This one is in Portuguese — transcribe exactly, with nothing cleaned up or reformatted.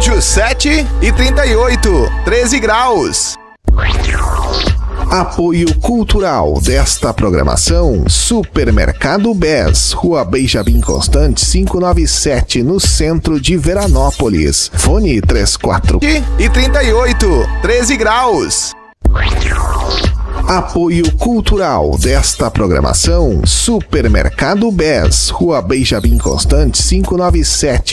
Estúdio sete e trinta e oito, treze graus. Apoio cultural desta programação: Supermercado Bes, Rua Benjamin Constant, quinhentos e noventa e sete, no centro de Veranópolis. Fone trinta e quatro e trinta e oito, treze graus. Apoio cultural desta programação: Supermercado Bes, Rua Benjamin Constant, quinhentos e noventa e sete.